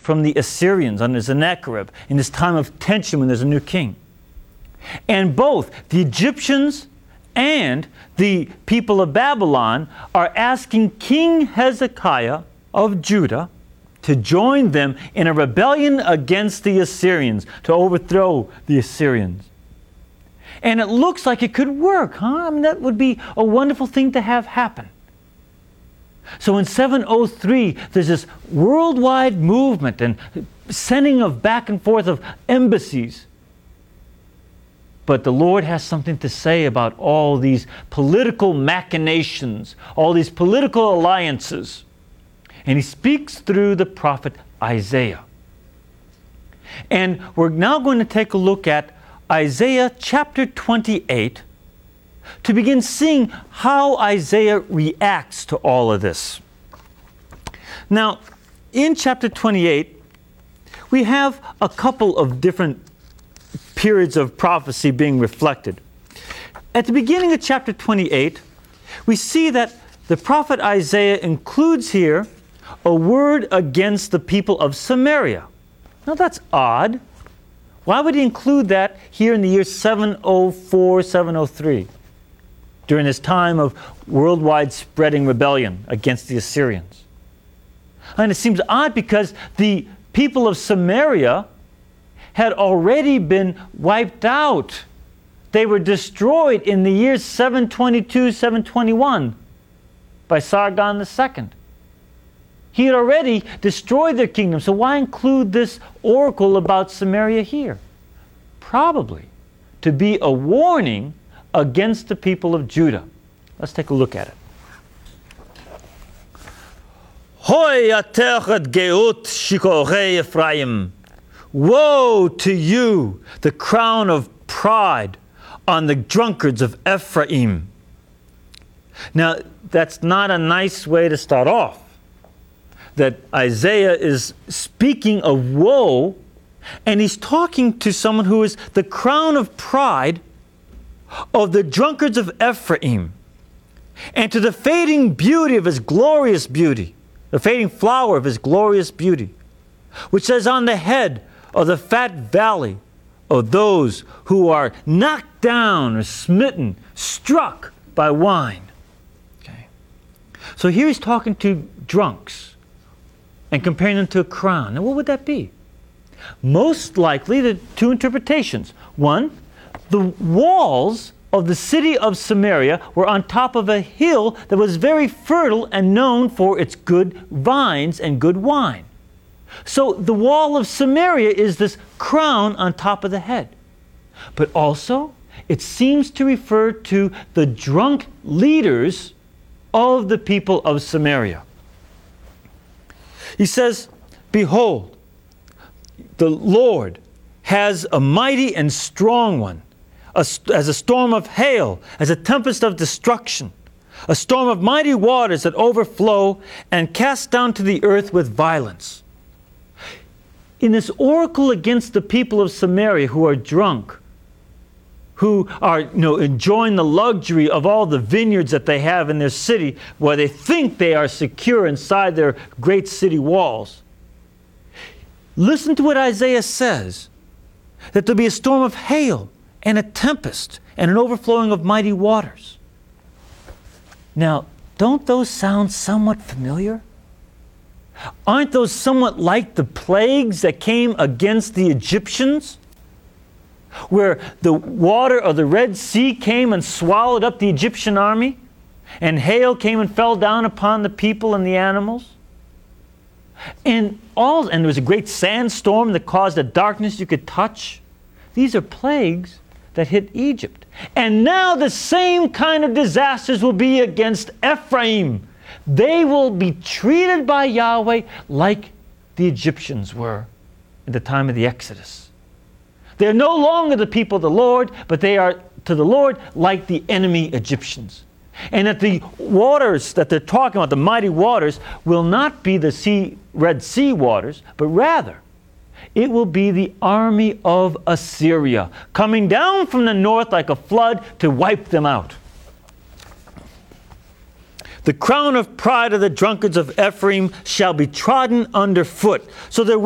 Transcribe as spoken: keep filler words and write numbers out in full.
from the Assyrians under Sennacherib in this time of tension when there's a new king. And both the Egyptians and the people of Babylon are asking King Hezekiah of Judah to join them in a rebellion against the Assyrians, to overthrow the Assyrians. And it looks like it could work, huh? I mean, that would be a wonderful thing to have happen. So in seven oh three, there's this worldwide movement and sending of back and forth of embassies. But the Lord has something to say about all these political machinations, all these political alliances. And He speaks through the prophet Isaiah. And we're now going to take a look at Isaiah chapter twenty-eight to begin seeing how Isaiah reacts to all of this. Now, in chapter twenty-eight, we have a couple of different periods of prophecy being reflected. At the beginning of chapter twenty-eight, we see that the prophet Isaiah includes here a word against the people of Samaria. Now that's odd. Why would he include that here in the year seven oh four, seven oh three, during this time of worldwide spreading rebellion against the Assyrians? And it seems odd because the people of Samaria had already been wiped out. They were destroyed in the years seven twenty-two, seven twenty-one by Sargon the Second. He had already destroyed their kingdom, so why include this oracle about Samaria here? Probably to be a warning against the people of Judah. Let's take a look at it. Hoy atechet geut shikorei Ephraim. Woe to you, the crown of pride on the drunkards of Ephraim. Now, that's not a nice way to start off. That Isaiah is speaking of woe, and he's talking to someone who is the crown of pride of the drunkards of Ephraim, and to the fading beauty of his glorious beauty, the fading flower of his glorious beauty, which says on the head of the fat valley of those who are knocked down or smitten, struck by wine. Okay. So here he's talking to drunks and comparing them to a crown. Now what would that be? Most likely the two interpretations. One, the walls of the city of Samaria were on top of a hill that was very fertile and known for its good vines and good wine. So the wall of Samaria is this crown on top of the head. But also, it seems to refer to the drunk leaders of the people of Samaria. He says, behold, the Lord has a mighty and strong one, a, as a storm of hail, as a tempest of destruction, a storm of mighty waters that overflow and cast down to the earth with violence. In this oracle against the people of Samaria who are drunk, who are you know, enjoying the luxury of all the vineyards that they have in their city, where they think they are secure inside their great city walls. Listen to what Isaiah says, that there'll be a storm of hail and a tempest and an overflowing of mighty waters. Now, don't those sound somewhat familiar? Aren't those somewhat like the plagues that came against the Egyptians? Where the water of the Red Sea came and swallowed up the Egyptian army, and hail came and fell down upon the people and the animals. And all, and there was a great sandstorm that caused a darkness you could touch. These are plagues that hit Egypt. And now the same kind of disasters will be against Ephraim. They will be treated by Yahweh like the Egyptians were at the time of the Exodus. They're no longer the people of the Lord, but they are to the Lord like the enemy Egyptians. And that the waters that they're talking about, the mighty waters, will not be the sea, Red Sea waters, but rather it will be the army of Assyria coming down from the north like a flood to wipe them out. The crown of pride of the drunkards of Ephraim shall be trodden underfoot. So there